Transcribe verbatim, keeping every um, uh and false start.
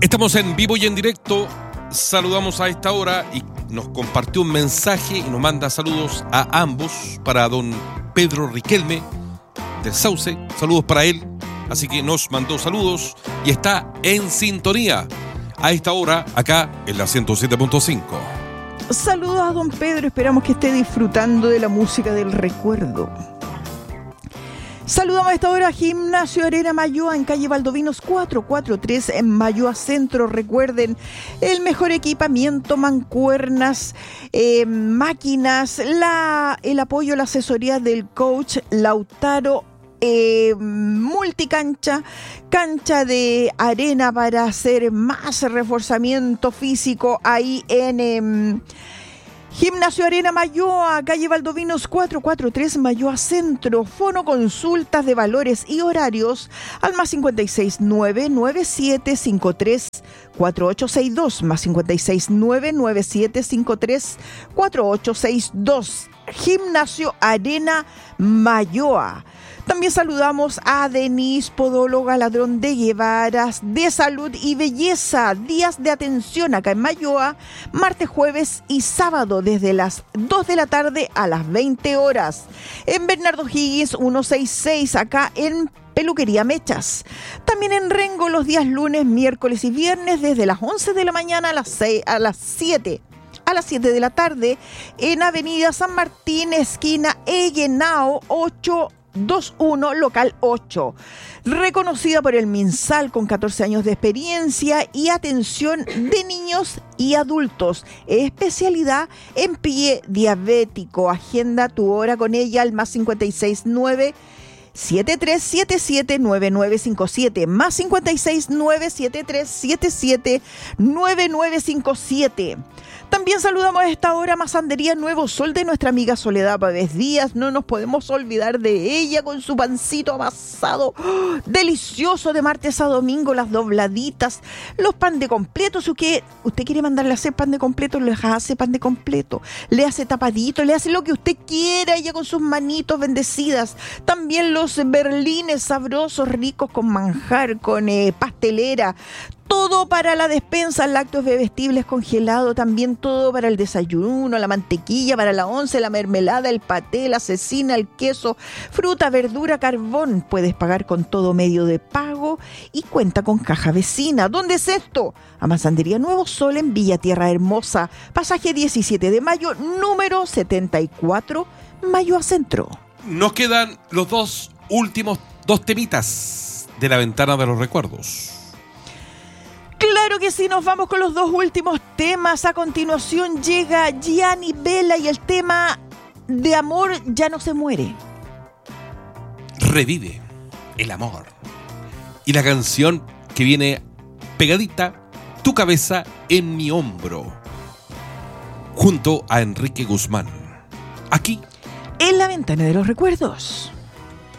Estamos en vivo y en directo. Saludamos a esta hora y nos compartió un mensaje y nos manda saludos a ambos para don Pedro Riquelme del Sauce. Saludos para él. Así que nos mandó saludos y está en sintonía a esta hora acá en la ciento siete punto cinco. Saludos a don Pedro, esperamos que esté disfrutando de la música del recuerdo. Saludamos a esta hora a Gimnasio Arena Mayoa en calle Valdovinos cuatrocientos cuarenta y tres en Mayoa Centro. Recuerden, el mejor equipamiento, mancuernas, eh, máquinas, la, el apoyo, la asesoría del coach Lautaro. Eh, multicancha, cancha de arena para hacer más reforzamiento físico ahí en eh, Gimnasio Arena Mayoa, calle Valdovinos cuatrocientos cuarenta y tres, Mayoa Centro. Fono, consultas de valores y horarios al más cincuenta y seis, nueve nueve siete cinco tres cuatro ocho seis dos, más cincuenta y seis, nueve nueve siete cinco tres cuatro ocho seis dos. Gimnasio Arena Mayoa. También saludamos a Denise, podóloga, ladrón de Guevaras, de salud y belleza. Días de atención acá en Mayoa, martes, jueves y sábado desde las dos de la tarde a las veinte horas. En Bernardo Higgins ciento sesenta y seis, acá en Peluquería Mechas. También en Rengo los días lunes, miércoles y viernes desde las once de la mañana a las seis, a las siete. A las siete de la tarde en Avenida San Martín, esquina Eguenao ocho veintiuno, local ocho. Reconocida por el MinSal con catorce años de experiencia y atención de niños y adultos. Especialidad en pie diabético. Agenda tu hora con ella al más cincuenta y seis, nueve siete tres siete siete nueve nueve cinco siete, más cincuenta y seis, nueve siete tres siete siete nueve nueve cinco siete. También saludamos a esta hora Masandería Nuevo Sol de nuestra amiga Soledad Pávez Díaz. No nos podemos olvidar de ella con su pancito amasado, ¡oh!, delicioso de martes a domingo, las dobladitas, los pan de completo. Si usted, usted quiere mandarle a hacer pan de completo, le hace pan de completo, le hace tapadito, le hace lo que usted quiera, ella con sus manitos bendecidas. También los berlines sabrosos, ricos con manjar, con eh, pastelera. Todo para la despensa, lácteos bebestibles congelado, también todo para el desayuno, la mantequilla para la once, la mermelada, el paté, la cecina, el queso, fruta, verdura, carbón. Puedes pagar con todo medio de pago y cuenta con caja vecina. ¿Dónde es esto? A Masandería Nuevo Sol en Villa Tierra Hermosa, pasaje diecisiete de mayo, número setenta y cuatro, Mayoa Centro. Nos quedan los dos últimos dos temitas de la ventana de los recuerdos. Claro que sí, nos vamos con los dos últimos temas. A continuación llega Gianni Vela y el tema de amor ya no se muere. Revive el amor. Y la canción que viene pegadita, Tu cabeza en mi hombro, junto a Enrique Guzmán. Aquí, en la ventana de los recuerdos.